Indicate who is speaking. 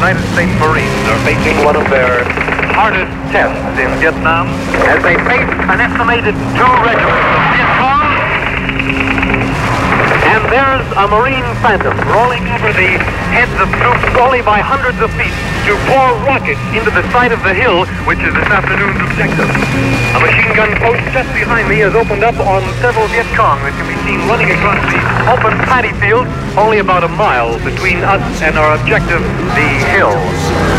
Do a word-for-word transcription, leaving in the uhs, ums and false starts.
Speaker 1: United States Marines are facing one of their hardest tests in Vietnam as they face an estimated two regiments of Viet Cong. And there's a Marine Phantom rolling over the heads of troops only by hundreds of feet to pour rockets into the side of the hill, which is this afternoon's objective. A machine gun post just behind me has opened up on several Viet Cong that can be seen running across the open paddy field only about a mile between us and our objective, the hill.